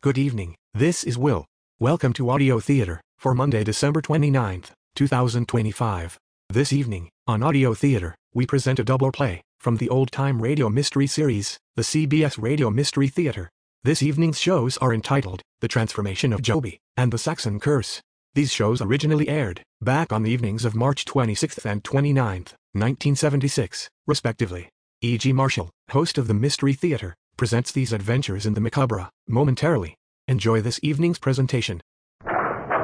Good evening, this is Will. Welcome to Audio Theater, for Monday, December 29th, 2025. This evening, on Audio Theater, we present a double play, from the old-time radio mystery series, the CBS Radio Mystery Theater. This evening's shows are entitled, The Transformation of Joby, and The Saxon Curse. These shows originally aired, back on the evenings of March 26th and 29th, 1976, respectively. E.G. Marshall, host of the Mystery Theater, presents these adventures in the macabre, momentarily. Enjoy this evening's presentation.